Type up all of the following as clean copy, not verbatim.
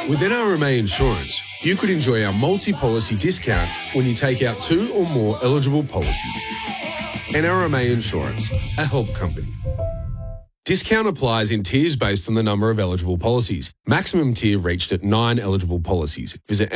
With NRMA Insurance, you could enjoy our multi-policy discount when you take out 2 or more eligible policies. NRMA Insurance, a help company. Discount applies in tiers based on the number of eligible policies. Maximum tier reached at 9 eligible policies. Visit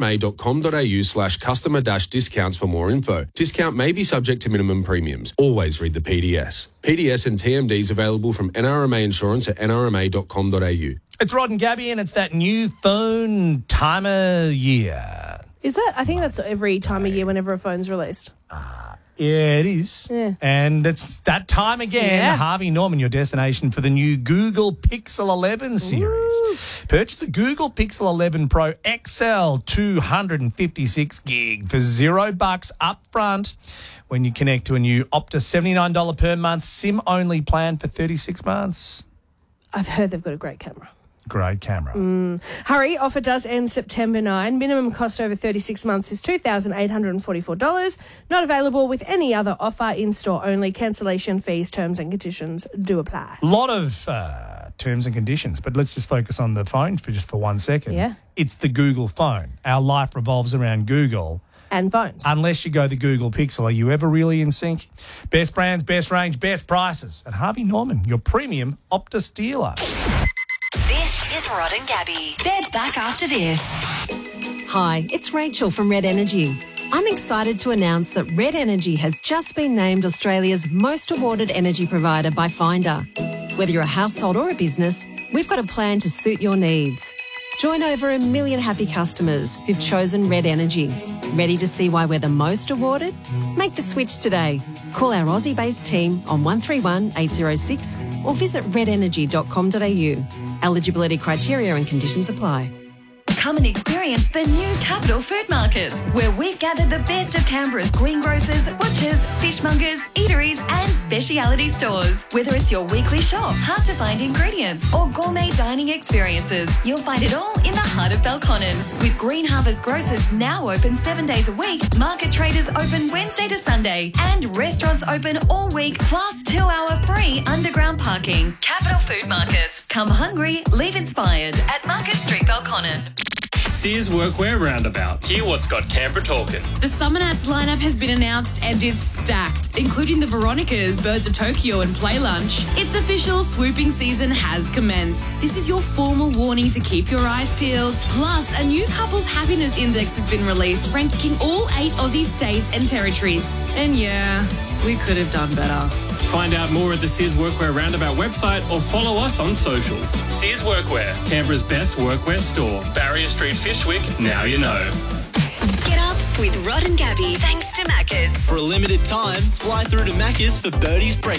nrma.com.au/customer-discounts for more info. Discount may be subject to minimum premiums. Always read the PDS. PDS and TMDs available from NRMA Insurance at nrma.com.au. It's Rod and Gabby, and it's that new phone time of year. Is that? I think that's every time of year whenever a phone's released. Yeah, it is. Yeah. And it's that time again. Yeah. Harvey Norman, your destination for the new Google Pixel 11 series. Ooh. Purchase the Google Pixel 11 Pro XL 256 gig for $0 up front when you connect to a new Optus $79 per month SIM-only plan for 36 months. I've heard they've got a great camera. Great camera. Hurry, offer does end September 9. Minimum cost over 36 months is $2,844. Not available with any other offer, in-store only. Cancellation fees, terms and conditions do apply. A lot of terms and conditions, but let's just focus on the phone for 1 second. Yeah. It's the Google phone. Our life revolves around Google. And phones. Unless you go the Google Pixel, are you ever really in sync? Best brands, best range, best prices. At Harvey Norman, your premium Optus dealer. This is Rod and Gabby. They're back after this. Hi, it's Rachel from Red Energy. I'm excited to announce that Red Energy has just been named Australia's most awarded energy provider by Finder. Whether you're a household or a business, we've got a plan to suit your needs. Join over 1 million happy customers who've chosen Red Energy. Ready to see why we're the most awarded? Make the switch today. Call our Aussie-based team on 131 806 or visit redenergy.com.au. Eligibility criteria and conditions apply. Come and experience the new Capital Food Market, where we've gathered the best of Canberra's greengrocers, butchers, fishmongers, eateries and speciality stores. Whether it's your weekly shop, hard-to-find ingredients or gourmet dining experiences, you'll find it all in the heart of Belconnen. With Green Harvest Grocers now open 7 days a week, market traders open Wednesday to Sunday and restaurants open all week, plus 2-hour free underground parking. Capital Food Markets. Come hungry, leave inspired at Market Street, Belconnen. Sears Workwear Roundabout. Hear what's got Canberra talking. The Summer Nats lineup has been announced and it's stacked, including the Veronicas, Birds of Tokyo and Play Lunch. It's official, swooping season has commenced. This is your formal warning to keep your eyes peeled. Plus, a new couples happiness index has been released, ranking all 8 Aussie states and territories. And yeah, we could have done better. Find out more at the Sears Workwear Roundabout website or follow us on socials. Sears Workwear, Canberra's best workwear store. Barrier Street, Fishwick, now you know. Get up with Rod and Gabby, thanks to Macca's. For a limited time, fly through to Macca's for Birdie's breakfast.